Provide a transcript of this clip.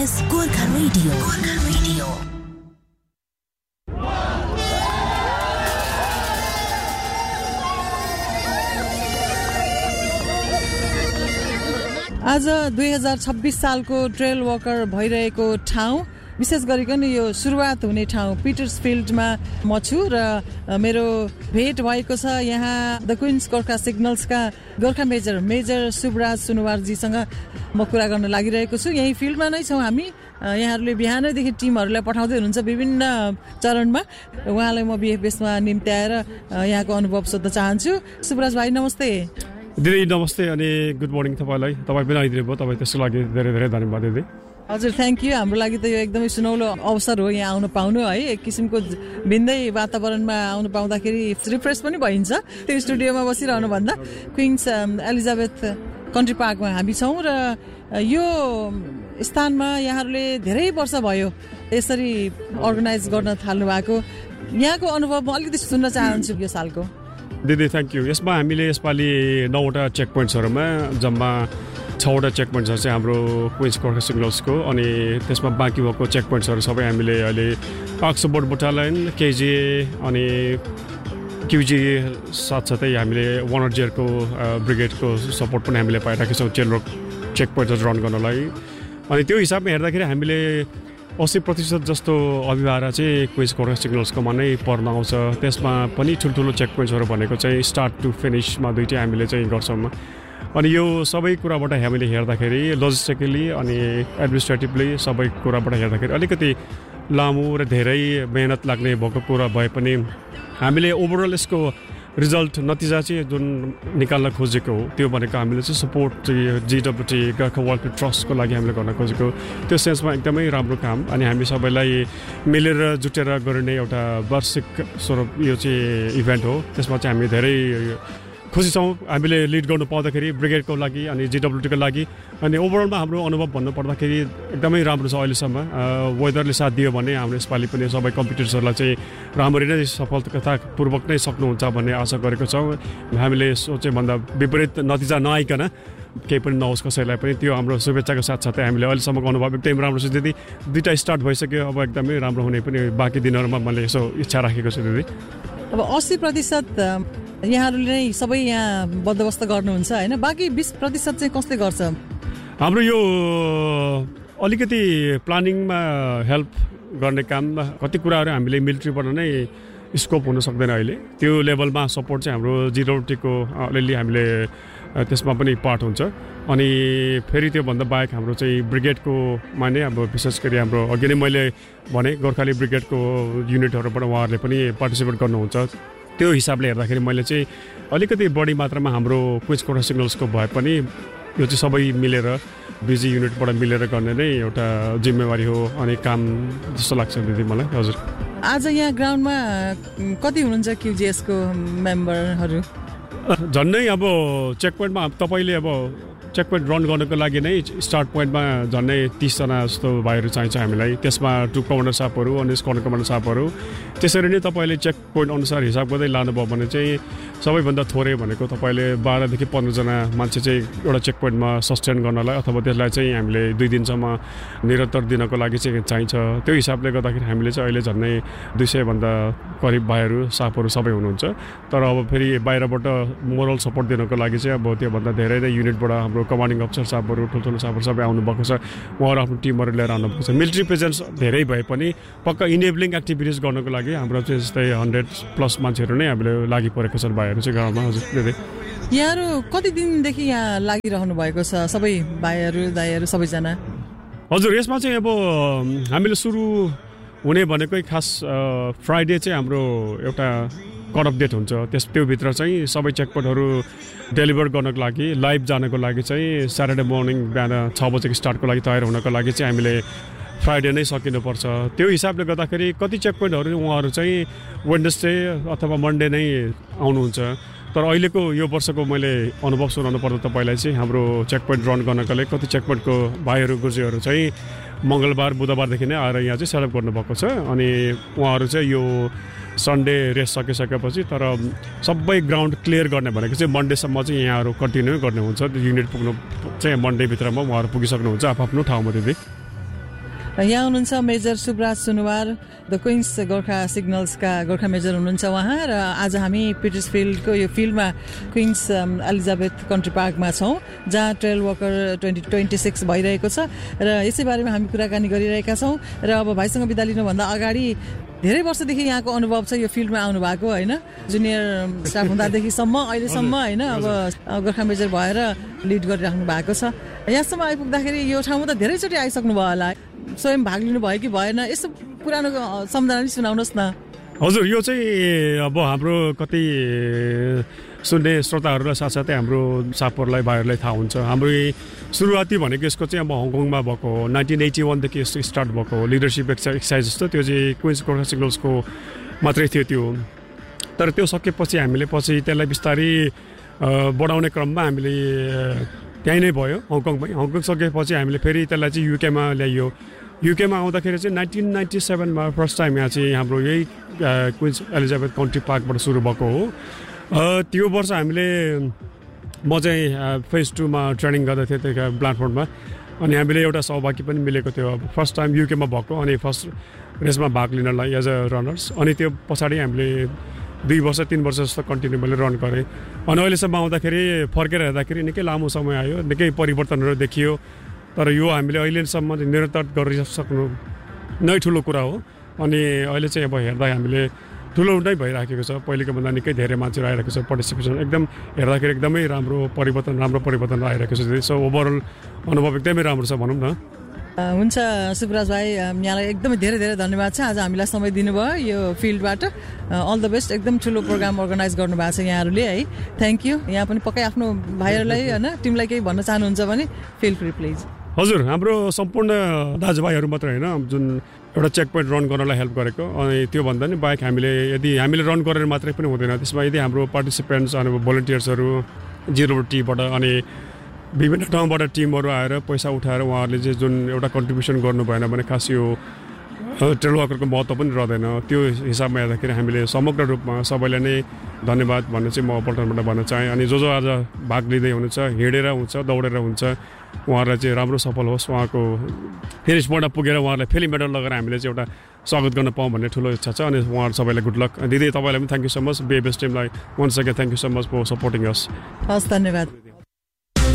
is Gorkha Radio. Gorkha Radio. आज 2026 सालको trail Walker भइरहेको ठाउँ विशेष गरिकन यो सुरुवात हुने ठाउँ पिटर्सफिल्डमा म छु र मेरो भेट भएको छ यहाँ the queens Gorkha सिग्नल्सका Gorkha major सुब्राज सुनुवारजीसँग म कुरा गर्न लागिरहेको छु। यही फिल्डमा नै छौँ हामी। यहाँहरूले बिहानैदेखि टिमहरूलाई पठाउँदै हुनुहुन्छ विभिन्न चरणमा। उहाँलाई म बिएफएसमा निम्त्याएर यहाँको अनुभव सोध्न चाहन्छु। सुब्राज भाइ नमस्ते। दिदी नमस्ते अनि गुड मर्निङ तपाईँलाई। तपाईँ पनि आइदिनु भयो, तपाईँ त्यसको लागि धेरै धेरै धन्यवाद दिदी। हजुर थ्याङ्क यू। हाम्रो लागि त यो एकदमै सुनौलो अवसर हो यहाँ आउनु पाउनु है। एक किसिमको भिन्दै वातावरणमा आउनु पाउँदाखेरि रिफ्रेस पनि भइन्छ त्यो स्टुडियोमा बसिरहनु भन्दा। क्विन्स एलिजाबेथ कन्ट्री पार्कमा हामी छौँ र यो स्थानमा यहाँहरूले धेरै वर्ष भयो यसरी अर्गनाइज गर्न थाल्नु भएको। यहाँको अनुभव म अलिकति सुन्न चाहन्छु यो सालको। दिदी थ्याङ्क यू। यसमा हामीले यसपालि 9वटा चेक पोइन्ट्सहरूमा जम्मा 6वटा चेक पोइन्ट्सहरू चाहिँ हाम्रो क्वीन्स गोर्खा सिग्नल्सको, अनि त्यसमा बाँकी भएको चेक पोइन्ट्सहरू सबै हामीले अहिले अक्सफोर्ड बटालियन केजिए अनि क्युजी साथसाथै हामीले वानरजेयरको ब्रिगेडको सपोर्ट पनि हामीले पाइरहेको छौँ चेनरोक चेक पोइन्टहरू रन गर्नलाई। अनि त्यो हिसाबमा हेर्दाखेरि हामीले 80% जस्तो अभिभारा चाहिँ क्वीन्स गोर्खा सिग्नल्सकोमा नै पर्न आउँछ। त्यसमा पनि ठुल्ठुलो चेक पोइन्ट्सहरू भनेको चाहिँ स्टार्ट टु फिनिसमा दुइटै हामीले चाहिँ गर्छौँ। अनि यो सबै कुराबाट हामीले हेर्दाखेरि लजिस्टिकली अनि एडमिनिस्ट्रेटिभली सबै कुराबाट हेर्दाखेरि अलिकति लामो र धेरै मेहनत लाग्ने भएको कुरा भए पनि हामीले ओभरअल यसको रिजल्ट नतिजा चाहिँ जुन निकाल्न खोजेको हो त्यो भनेको हामीले चाहिँ सपोर्ट चाहिँ जिडब्ल्युटी गोर्खा वेलफेयर ट्रस्टको लागि हामीले गर्न खोजेको त्यो सेन्समा एकदमै राम्रो काम। अनि हामी सबैलाई मिलेर जुटेर गरिने एउटा वार्षिक स्वरूप यो चाहिँ इभेन्ट हो। त्यसमा चाहिँ हामी धेरै खुसी छौँ हामीले लिड गर्नु पाउँदाखेरि ब्रिगेडको लागि अनि जिडब्ल्युटीको लागि। अनि ओभरअलमा हाम्रो अनुभव भन्नुपर्दाखेरि एकदमै राम्रो छ अहिलेसम्म। वेदरले साथ दियो भने हाम्रो यसपालि पनि सबै कम्पिटिटर्सहरूलाई चाहिँ राम्ररी नै सफलतापूर्वक नै सक्नुहुन्छ भन्ने आशा गरेको छौँ। हामीले सोचेभन्दा विपरीत नतिजा नआइकन केही पनि नहोस् कसैलाई पनि, त्यो हाम्रो शुभेच्छाको साथसाथै हामीले अहिलेसम्मको अनुभव एकदमै राम्रो छ दिदी। दुईवटा स्टार्ट भइसक्यो, अब एकदमै राम्रो हुने पनि बाँकी दिनहरूमा मैले यसो इच्छा राखेको छु दिदी। अब 80% यहाँहरूले नै सबै यहाँ बन्दोबस्त गर्नुहुन्छ होइन, बाँकी 20% चाहिँ कसले गर्छ? हाम्रो यो अलिकति प्लानिङमा हेल्प गर्ने काम कति कुराहरू हामीले मिलिट्रीबाट नै स्कोप हुन सक्दैन अहिले। त्यो लेभलमा सपोर्ट चाहिँ हाम्रो जिडब्ल्युटीको अलिअलि हामीले त्यसमा पनि पार्ट हुन्छ। अनि फेरि त्योभन्दा बाहेक हाम्रो चाहिँ ब्रिगेडको माने अब विशेष गरी हाम्रो अघि नै मैले भने गोर्खाली ब्रिगेडको युनिटहरूबाट उहाँहरूले पनि पार्टिसिपेट गर्नुहुन्छ। त्यो हिसाबले हेर्दाखेरि मैले चाहिँ अलिकति बढी मात्रामा हाम्रो क्वीन्स गोर्खा सिग्नल्सको भए पनि यो चाहिँ सबै मिलेर बिजी युनिटबाट मिलेर गर्ने नै एउटा जिम्मेवारी हो अनि काम जस्तो लाग्छ दिदी मलाई। हजुर आज यहाँ ग्राउन्डमा कति हुनुहुन्छ क्युजिएसको मेम्बरहरू? झन्डै अब चेक पोइन्टमा तपाईँले अब चेक पोइन्ट रन गर्नको लागि नै स्टार्ट पोइन्टमा झन्डै 30 जना जस्तो भाइहरू चाहिन्छ हामीलाई। त्यसमा ट्रुप कमान्डर साहबहरू अनि स्क्वाड कमान्डर साहबहरू। त्यसरी नै तपाईँले चेक पोइन्ट अनुसार हिसाब गर्दै लानुभयो भने चाहिँ सबैभन्दा थोरै भनेको तपाईँले 12 देखि 15 जना मान्छे चाहिँ एउटा चेक पोइन्टमा सस्टेन गर्नलाई अथवा त्यसलाई चाहिँ हामीले 2 दिनसम्म निरन्तर दिनको लागि चाहिँ चाहिन्छ। त्यो हिसाबले गर्दाखेरि हामीले चाहिँ अहिले झन्डै 200 भन्दा करिब भाइहरू साहबहरू सबै हुनुहुन्छ। तर अब फेरि बाहिरबाट मोरल सपोर्ट दिनको लागि चाहिँ अब त्योभन्दा धेरै नै युनिटबाट हाम्रो कमान्डिङ अफिसर साहबहरू ठुल्ठुलो साहबहरू सबै आउनुभएको छ। उहाँहरू आफ्नो टिमहरू लिएर आउनुभएको छ। मिलिट्री प्रेजेन्स धेरै भए पनि पक्का इनेबलिङ एक्टिभिटिज गर्नको लागि हाम्रो चाहिँ जस्तै 100+ मान्छेहरू नै हामीले लागि परेको छन् भाइहरू चाहिँ गाउँमा। हजुर दिदी यहाँहरू कति दिनदेखि यहाँ लागिरहनु भएको छ सबै भाइहरू दाइहरू सबैजना? हजुर यसमा चाहिँ अब हामीले सुरु हुने भनेकै खास फ्राइडे चाहिँ हाम्रो एउटा कट अफ डेट हुन्छ। त्योभित्र चाहिँ सबै चेकपोइन्टहरू डेलिभर गर्नको लागि लाइभ जानको लागि चाहिँ स्याटरडे मर्निङ बिहान 6 बजेको स्टार्टको लागि तयार हुनको लागि चाहिँ हामीले फ्राइडे नै सकिनुपर्छ। त्यो हिसाबले गर्दाखेरि कति चेकपोइन्टहरू उहाँहरू चाहिँ वेडनेसडे अथवा मन्डे नै आउनुहुन्छ। तर अहिलेको यो वर्षको मैले अनुभव सुनाउनु पर्दा तपाईँलाई चाहिँ हाम्रो चेकपोइन्ट रन गर्नको लागि कति चेकपोइन्टको भाइहरू गुरुजीहरू चाहिँ मङ्गलबार बुधबारदेखि नै आएर यहाँ चाहिँ सेटअप गर्नुभएको छ। अनि उहाँहरू चाहिँ यो सन्डे रेस्ट सकिसकेपछि तर सबै ग्राउन्ड क्लियर गर्ने भनेको चाहिँ मन्डेसम्म चाहिँ यहाँहरू कन्टिन्यू गर्ने हुन्छ। युनिट पुग्नु चाहिँ मन्डेभित्रमा उहाँहरू पुगिसक्नुहुन्छ आफ्नो ठाउँमा दिदी। यहाँ हुनुहुन्छ major सुब्राज Sunuwar the Queens Gorkha सिग्नल्सका Gorkha major हुनुहुन्छ उहाँ र आज हामी पिटर्सफिल्डको यो फिल्डमा क्विन्स एलिजाबेथ कन्ट्री पार्कमा छौँ जहाँ ट्रेल वकर 2026 भइरहेको छ र यसै बारेमा हामी कुराकानी गरिरहेका छौँ र अब भाइसँग बिदा लिनुभन्दा अगाडि धेरै वर्षदेखि यहाँको अनुभव छ यो फिल्डमा आउनु भएको होइन जुनियर स्टाफ हुँदादेखिसम्म अहिलेसम्म होइन अब गोर्खा मेजर भएर लिड गरिराख्नु भएको छ यहाँसम्म आइपुग्दाखेरि यो ठाउँमा त धेरैचोटि आइसक्नु भयो होला स्वयं भाग लिनु भयो कि भएन यसो पुरानो सम्झना नि सुनाउनुहोस् न हजुर यो चाहिँ अब हाम्रो कति सुन्ने श्रोताहरूलाई साथसाथै हाम्रो सापहरूलाई भाइहरूलाई थाहा हुन्छ हाम्रो सुरुवाती भनेको यसको चाहिँ अब हङकङमा भएको हो 1981देखि यस्तो स्टार्ट भएको हो लिडरसिप एक्सर्साइज जस्तो त्यो चाहिँ क्विन्स गोर्खा सिग्नल्सको मात्रै थियो त्यो तर त्यो सकेपछि हामीले पछि त्यसलाई बिस्तारै बढाउने क्रममा हामीले त्यहीँ नै भयो हङकङ सकेपछि हामीले फेरि त्यसलाई चाहिँ युकेमा ल्याइयो युकेमा आउँदाखेरि चाहिँ 1997मा फर्स्ट टाइम यहाँ चाहिँ हाम्रो यही क्विन्स एलिजाबेथ कन्ट्री पार्कबाट सुरु भएको हो त्यो वर्ष हामीले म चाहिँ फेज 2मा ट्रेनिङ गर्दै थिएँ त्यो प्लाटफर्ममा अनि हामीले एउटा सौभाग्य पनि मिलेको थियो फर्स्ट टाइम युकेमा भएको अनि फर्स्ट रेसमा भाग लिनलाई एज अ रनर्स अनि त्यो पछाडि हामीले 2 वर्ष 3 वर्ष जस्तो कन्टिन्यू मैले रन गरेँ अनि अहिलेसम्म आउँदाखेरि फर्केर हेर्दाखेरि निकै लामो समय आयो निकै परिवर्तनहरू देखियो तर यो हामीले अहिलेसम्म निरन्तर गरिसक्नु नै ठुलो कुरा हो अनि अहिले चाहिँ अब हेर्दा हामीले ठुलो नै भइराखेको छ पहिलेको भन्दा निकै धेरै मान्छेहरू आइरहेको छ पार्टिसिपेसन एकदम हेर्दाखेरि एकदमै राम्रो परिवर्तन आइरहेको छ सो ओभरअल अनुभव एकदमै राम्रो छ भनौँ न हुन्छ सुब्राज भाइ यहाँलाई एकदमै धेरै धेरै धन्यवाद छ आज हामीलाई समय दिनुभयो यो फिल्डबाट अल द बेस्ट एकदम ठुलो प्रोग्राम अर्गनाइज गर्नुभएको छ यहाँहरूले है थ्याङ्क यू यहाँ पनि पक्कै आफ्नो भाइहरूलाई होइन टिमलाई केही भन्न चाहनुहुन्छ भने फिल फ्री प्लिज हजुर हाम्रो सम्पूर्ण दाजुभाइहरू मात्र होइन जुन एउटा चेक पोइन्ट रन गर्नलाई हेल्प गरेको अनि त्यो भन्दा नि बाहेक यदि हामीले रन गरेर मात्रै पनि हुँदैन त्यसमा यदि हाम्रो पार्टिसिपेन्ट्स अनि भोलिन्टियर्सहरू 0T-बाट अनि विभिन्न ठाउँबाट टिमहरू आएर पैसा उठाएर उहाँहरूले चाहिँ जुन एउटा कन्ट्रिब्युसन गर्नु भएन भने खास यो ट्रेल वर्करको महत्त्व पनि रहँदैन त्यो हिसाबमा हेर्दाखेरि हामीले समग्र रूपमा सबैलाई नै धन्यवाद भन्ने चाहिँ म पल्टनबाट भन्न चाहेँ अनि जो आज भाग लिँदै हुनुहुन्छ हिँडेर हुन्छ दौडेर हुन्छ उहाँहरूलाई चाहिँ राम्रो सफल होस् उहाँको फिनिस पोइन्टमा पुगेर उहाँहरूलाई फेरि मेडल लगाएर हामीले चाहिँ एउटा स्वागत गर्न पाऊँ भन्ने ठुलो इच्छा छ अनि उहाँहरू सबैलाई गुड लक दिदी तपाईँलाई पनि थ्याङ्क यू सो मच बेबेस टिमलाई once again thank you so much for supporting अस हस् धन्यवाद